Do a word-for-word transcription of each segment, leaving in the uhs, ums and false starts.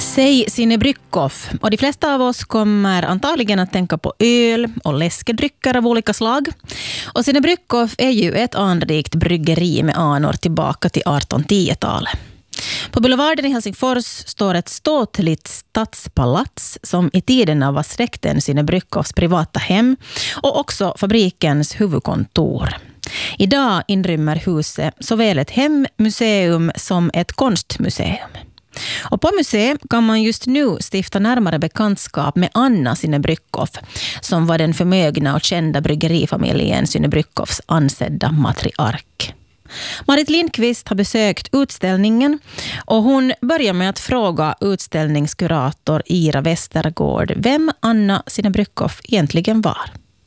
Säg Sine Bryckhoff, och de flesta av oss kommer antagligen att tänka på öl och läskedrycker av olika slag. Och Sine Bryckhoff är ju ett anrikt bryggeri med anor tillbaka till artonhundratiotalet. På Boulevarden i Helsingfors står ett ståtligt stadspalats som i tiderna var släkten Sine Bryckhoffs privata hem och också fabrikens huvudkontor. Idag inrymmer huset såväl ett hem, museum som ett konstmuseum. Och på museet kan man just nu stifta närmare bekantskap med Anna Sine Bryckhoff, som var den förmögna och kända bryggerifamiljen Sine Bryckhoffs ansedda matriark. Marit Lindqvist har besökt utställningen och hon börjar med att fråga utställningskurator Ira Westergård vem Anna Sine Bryckhoff egentligen var.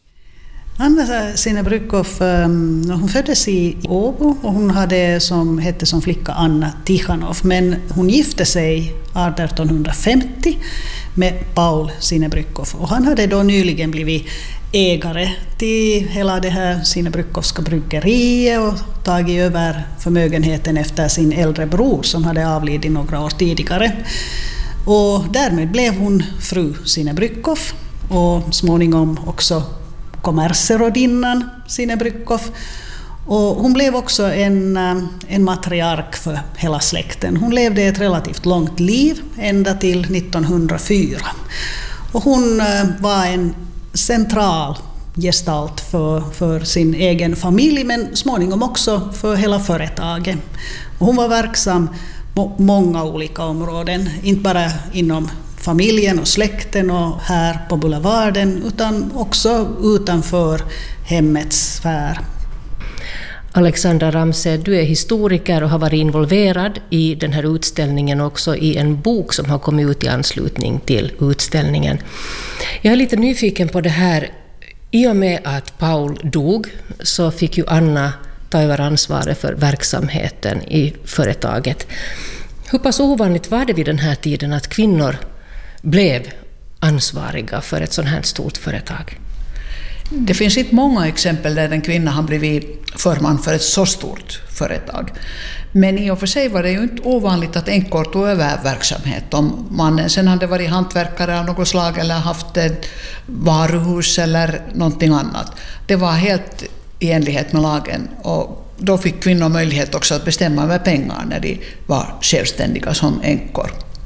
Anna Sine Bryckhoff, hon föddes i Åbo och hon hade som, hette som flicka Anna Tichanov, men hon gifte sig artonhundrafemtio med Paul Sine Bryckhoff och han hade då nyligen blivit ägare till hela det här Sine Bryckhoffska bryggeriet och tagit över förmögenheten efter sin äldre bror som hade avlidit några år tidigare. Och därmed blev hon fru Sine Bryckhoff och småningom också kommerserodinnan Sine Bryckhoff. Och hon blev också en, en matriark för hela släkten. Hon levde ett relativt långt liv ända till nittonhundrafyra. Och hon var en central gestalt för, för sin egen familj men småningom också för hela företaget. Och hon var verksam på många olika områden, inte bara inom familjen och släkten och här på Boulevarden utan också utanför hemmets sfär. Alexandra Ramsey, du är historiker och har varit involverad i den här utställningen och också i en bok som har kommit ut i anslutning till utställningen. Jag är lite nyfiken på det här. I och med att Paul dog så fick ju Anna ta över ansvaret för verksamheten i företaget. Hur pass ovanligt var det vid den här tiden att kvinnor blev ansvariga för ett sådant här stort företag? Det finns inte många exempel där en kvinna har blivit förman för ett så stort företag. Men i och för sig var det ju inte ovanligt att änkor tog över verksamhet. Om mannen sen hade varit hantverkare av något slag eller haft ett varuhus eller någonting annat. Det var helt i enlighet med lagen och då fick kvinnor möjlighet också att bestämma över pengar när de var självständiga som änkor.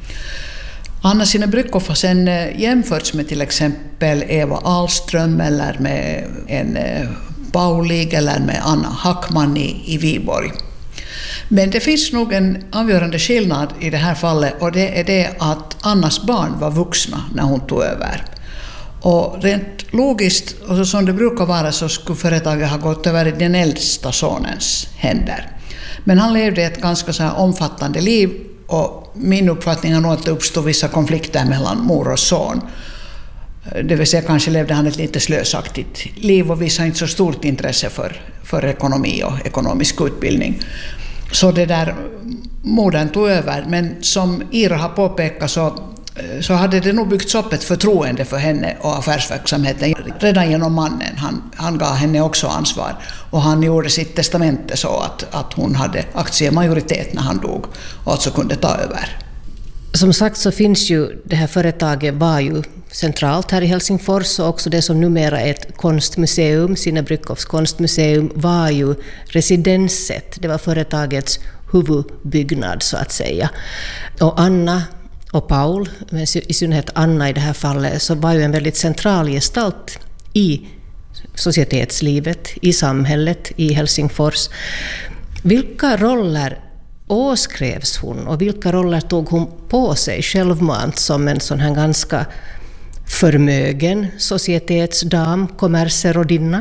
Anna Sine Bryckhoff har sen jämförts med till exempel Eva Ahlström eller med en Paulig eller med Anna Hackman i, i Viborg. Men det finns nog en avgörande skillnad i det här fallet och det är det att Annas barn var vuxna när hon tog över. Och rent logiskt, och så som det brukar vara, så skulle företaget ha gått över i den äldsta sonens händer. Men han levde ett ganska så här omfattande liv och min uppfattning är nog att det uppstod vissa konflikter mellan mor och son. Det vill säga kanske levde han ett lite slösaktigt liv och visade inte så stort intresse för, för ekonomi och ekonomisk utbildning. Så det där modern tog över. Men som Ira har påpekat så, så hade det nog byggts upp ett förtroende för henne och affärsverksamheten redan genom mannen. Han, han gav henne också ansvar och han gjorde sitt testamente så att, att hon hade aktiemajoritet när han dog och alltså kunde ta över. Som sagt så finns ju det här företaget var ju centralt här i Helsingfors och också det som numera är ett konstmuseum, Sine Bryckhoffs konstmuseum, var ju residenset. Det var företagets huvudbyggnad så att säga. Och Anna och Paul, men i synnerhet Anna i det här fallet, så var ju en väldigt central gestalt i societetslivet, i samhället i Helsingfors. Vilka roller åskrevs hon och vilka roller tog hon på sig självmant som en sån här ganska förmögen societetsdam, kommerserodinna?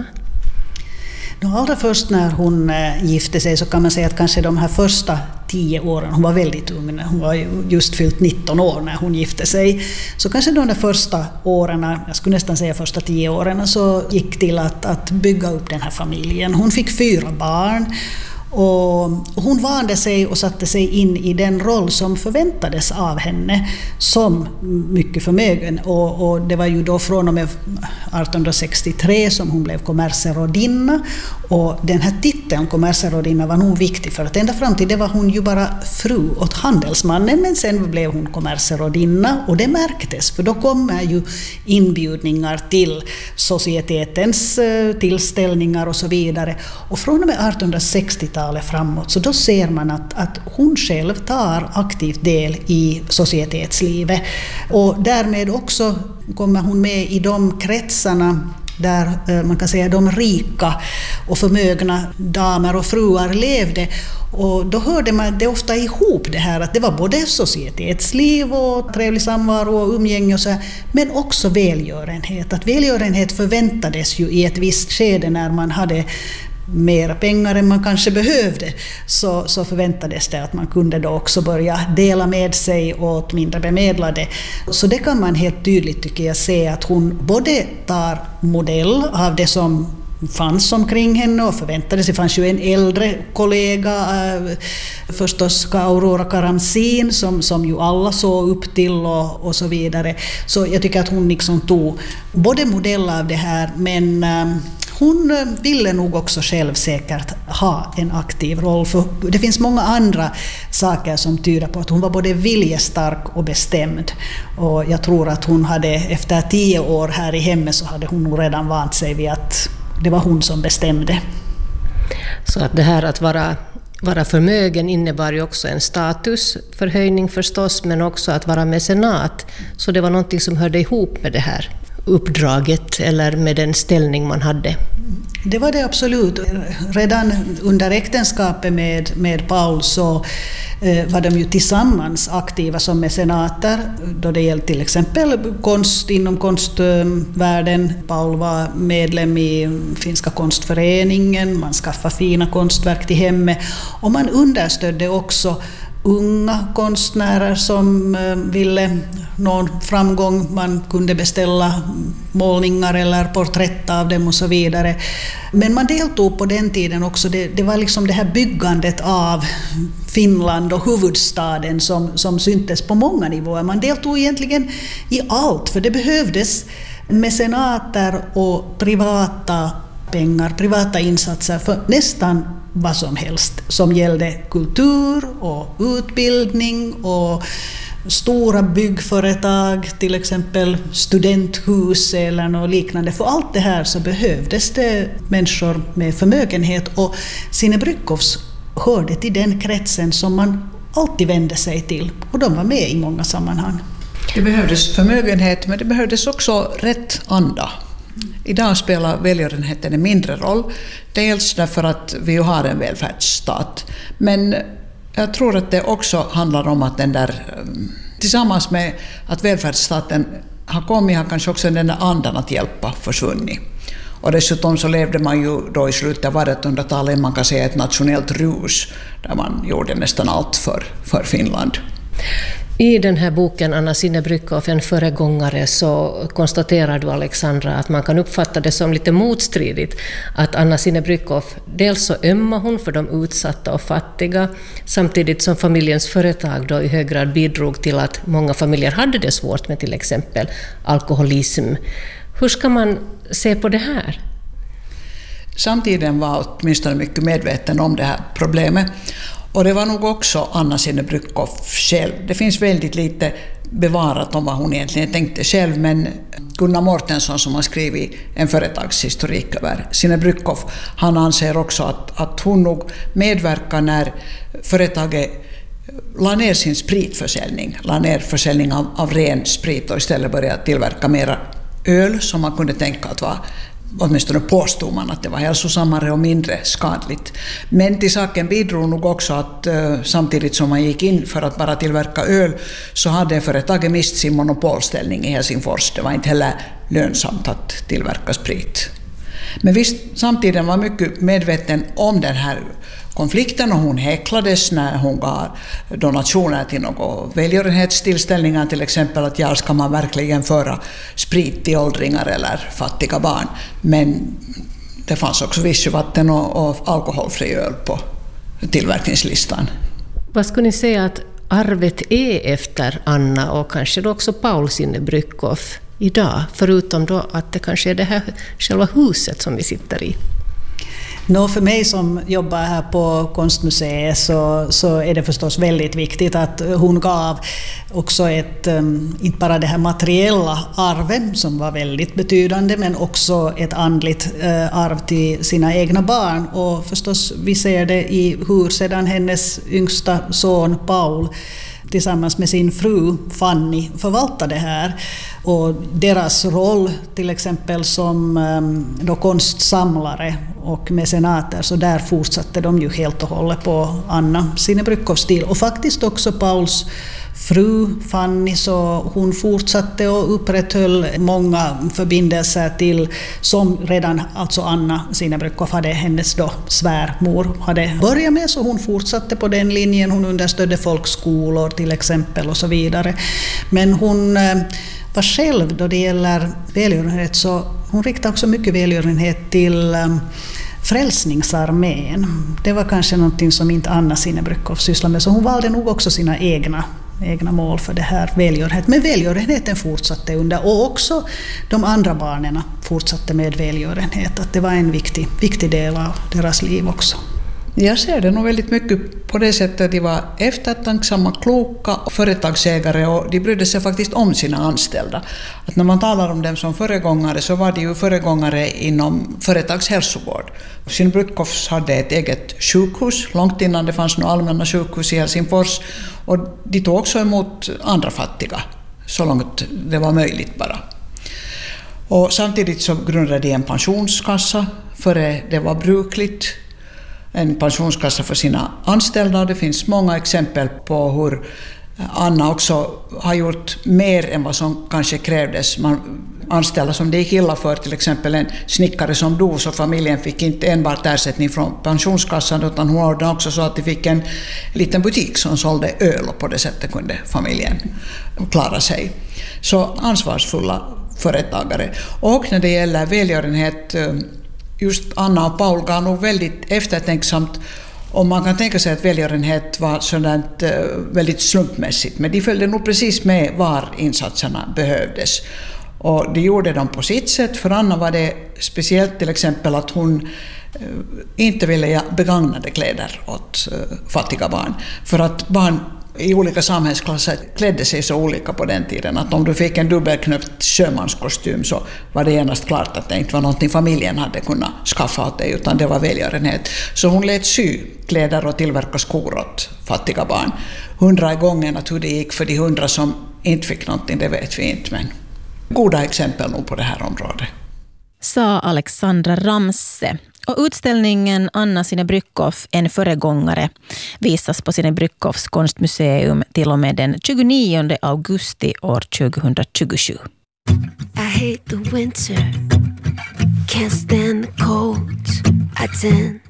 Allra först när hon gifte sig så kan man säga att kanske de här första tio åren, hon var väldigt ung, hon var just fyllt nitton år när hon gifte sig, så kanske de där första åren, jag skulle nästan säga första tio åren, så gick till att, att bygga upp den här familjen. Hon fick fyra barn Och hon vande sig och satte sig in i den roll som förväntades av henne som mycket förmögen. Och, och det var ju då från och med arton sextiotre som hon blev kommerserådinna. Och den här titeln kommerserådinna var nog viktig, för att ända fram till det var hon ju bara fru åt handelsmannen, men sen blev hon kommerserådinna, och det märktes, för då kommer ju inbjudningar till societetens tillställningar och så vidare. Och från och med arton sextiotalet framåt, så då ser man att, att hon själv tar aktivt del i societetslivet, och därmed också kommer hon med i de kretsarna där man kan säga de rika och förmögna damer och fruar levde. Och då hörde man det ofta ihop, det här att det var både societetsliv och trevlig samvaro och umgänge och så här, men också välgörenhet. Att välgörenhet förväntades ju i ett visst skede när man hade mer pengar än man kanske behövde, så, så förväntades det att man kunde då också börja dela med sig åt mindre bemedlade. Så det kan man helt tydligt, tycker jag, se att hon både tar modell av det som fanns omkring henne och förväntades. Det fanns ju en äldre kollega, äh, förstås Aurora Karamzin, som, som ju alla såg upp till och, och så vidare. Så jag tycker att hon liksom tog både modell av det här, men äh, hon ville nog också själv säkert ha en aktiv roll, för det finns många andra saker som tyder på att hon var både viljestark och bestämd. Och jag tror att hon hade, efter tio år här i hemmet, så hade hon nog redan vant sig vid att det var hon som bestämde. Så att det här att vara, vara förmögen innebar ju också en statusförhöjning förstås, men också att vara mecenat. Så det var någonting som hörde ihop med det här uppdraget eller med den ställning man hade. Det var det absolut. Redan under äktenskapet med, med Paul så eh, var de ju tillsammans aktiva som mecenater då det gällde till exempel konst inom konstvärlden. Paul var medlem i finska konstföreningen, man skaffade fina konstverk till hemmet, och man understödde också unga konstnärer som ville nå framgång. Man kunde beställa målningar eller porträtt av dem och så vidare. Men man deltog på den tiden också. Det, det var liksom det här byggandet av Finland och huvudstaden som, som syntes på många nivåer. Man deltog egentligen i allt, för det behövdes mecenater och privata pengar, privata insatser för nästan vad som helst som gällde kultur och utbildning och stora byggföretag, till exempel studenthus eller något liknande. För allt det här så behövdes det människor med förmögenhet, och Signe Brückhoffs hörde till den kretsen som man alltid vände sig till, och de var med i många sammanhang. Det behövdes förmögenhet, men det behövdes också rätt anda. Idag spelar välgörenheten en mindre roll, dels därför att vi har en välfärdsstat, men jag tror att det också handlar om att den där, tillsammans med att välfärdsstaten har kommit, har kanske också den där andan att hjälpa försvunnit. Och dessutom så levde man ju då i slutet av artonhundratalet, man kan säga ett nationellt rus, där man gjorde nästan allt för, för Finland. I den här boken Anna Signe Brückhoff, en föregångare, så konstaterar du, Alexandra, att man kan uppfatta det som lite motstridigt att Anna Signe Brückhoff, dels så ömmar hon för de utsatta och fattiga, samtidigt som familjens företag då i hög grad bidrog till att många familjer hade det svårt med till exempel alkoholism. Hur ska man se på det här? Samtiden var åtminstone mycket medveten om det här problemet. Och det var nog också Anna Signe Brückhoff själv. Det finns väldigt lite bevarat om vad hon egentligen tänkte själv, men Gunnar Mortensson, som har skrivit en företagshistorik över Signe Brückhoff, han anser också att, att hon nog medverkar när företaget la ner sin spritförsäljning, la ner försäljning av, av ren sprit och istället började tillverka mera öl som man kunde tänka att var, åtminstone påstod man att det var hälsosammare och mindre skadligt. Men till saken bidrog nog också att uh, samtidigt som man gick in för att bara tillverka öl, så hade företaget mist sin monopolställning i Helsingfors. Det var inte heller lönsamt att tillverka sprit. Men visst, samtidigt var mycket medveten om den här konflikten, och hon häcklades när hon gav donationer till några välgörenhetstillställningar, till exempel att ja, ska man verkligen föra sprit till åldringar eller fattiga barn. Men det fanns också vichyvatten och, och alkoholfri öl på tillverkningslistan. Vad skulle ni säga att arvet är efter Anna och kanske då också Paul Sinnebrückhoff idag, förutom då att det kanske är det här själva huset som vi sitter i? Nå, för mig som jobbar här på Konstmuseet så, så är det förstås väldigt viktigt att hon gav också ett, um, inte bara det här materiella arvet som var väldigt betydande, men också ett andligt uh, arv till sina egna barn. Och förstås, vi ser det i hur sedan hennes yngsta son Paul tillsammans med sin fru Fanny förvaltade det här. Och deras roll till exempel som um, då konstsamlare och mecenater, så där fortsatte de ju helt och hållet på Anna Sinnebrückhoffs stil. Och faktiskt också Pauls fru Fanny, så hon fortsatte och upprätthöll många förbindelser till, som redan alltså Anna Sinnebrückhoff hade, hennes då svärmor hade börjat med, så hon fortsatte på den linjen. Hon understödde folkskolor till exempel och så vidare. Men hon var själv, då det gäller välgörenhet, så hon riktade också mycket välgörenhet till Frälsningsarmén. Det var kanske någonting som inte Anna Sinnebrückhoff sysslade med, så hon valde nog också sina egna, egna mål för det här välgörenhet. Men välgörenheten fortsatte under, och också de andra barnen fortsatte med välgörenhet. Att det var en viktig, viktig del av deras liv också. Jag ser det nog väldigt mycket på det sättet att de var eftertanksamma, kloka företagsägare, och de brydde sig faktiskt om sina anställda. Att när man talar om dem som föregångare, så var de ju föregångare inom företagshälsovård. Sinnebrückhoffs hade ett eget sjukhus långt innan det fanns några allmänna sjukhus i Helsingfors, och de tog också emot andra fattiga så långt det var möjligt bara. Och samtidigt så grundade de en pensionskassa före det var brukligt. En pensionskassa för sina anställda. Det finns många exempel på hur Anna också har gjort mer än vad som kanske krävdes. Man anställda som det gick illa för, till exempel en snickare som dog, så familjen fick inte enbart ersättning från pensionskassan, utan hon ordnade också så att de fick en liten butik som sålde öl, och på det sättet kunde familjen klara sig. Så ansvarsfulla företagare. Och när det gäller välgörenhet, just Anna och Paul gav nog väldigt eftertänksamt, och man kan tänka sig att välgörenhet var sådant väldigt slumpmässigt, men de följde nog precis med var insatserna behövdes. Och det gjorde de på sitt sätt. För Anna var det speciellt till exempel att hon inte ville begagnade kläder åt fattiga barn, för att barn i olika samhällsklasser klädde sig så olika på den tiden, att om du fick en dubbelknöpt sjömanskostym, så var det genast klart att det inte var någonting familjen hade kunnat skaffa åt dig, utan det var välgörenhet. Så hon lät sy kläder och tillverka skor åt fattiga barn. Hundra i gången, att hur det gick för de hundra som inte fick någonting, det vet vi inte, men goda exempel nog på det här området. Sa Alexandra Ramse. Och utställningen Anna Sinnebrückhoff, en föregångare, visas på Sinnebrückhoffs konstmuseum till och med den tjugonionde augusti år tjugohundratjugosju. I hate the winter, can't stand the cold. I tend